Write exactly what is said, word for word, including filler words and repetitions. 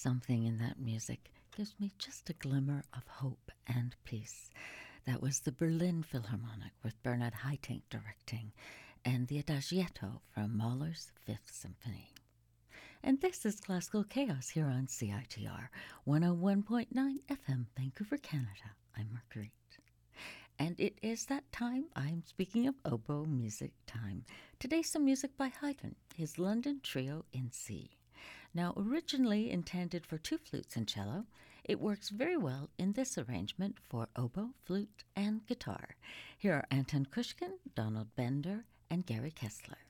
something in that music gives me just a glimmer of hope and peace. That was the Berlin Philharmonic with Bernard Haitink directing, and the Adagietto from Mahler's Fifth Symphony. And this is Classical Chaos here on C I T R one oh one point nine F M, Vancouver, Canada. I'm Marguerite. And it is that time. I'm speaking of oboe music time. Today, some music by Haydn, his London Trio in C. Now, originally intended for two flutes and cello, it works very well in this arrangement for oboe, flute, and guitar. Here are Anton Kushkin, Donald Bender, and Gary Kessler.